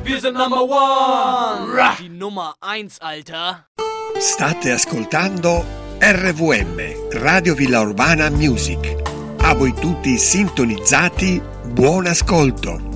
Wir sind number one. Die Nummer 1, Alter. State ascoltando RVM, Radio Villa Urbana Music. A voi tutti sintonizzati, buon ascolto.